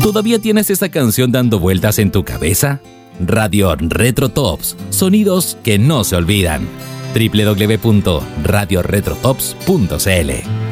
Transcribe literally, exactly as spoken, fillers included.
¿Todavía tienes esa canción dando vueltas en tu cabeza? Radio Retro Tops, sonidos que no se olvidan. doble u doble u doble u punto radio retro tops punto c l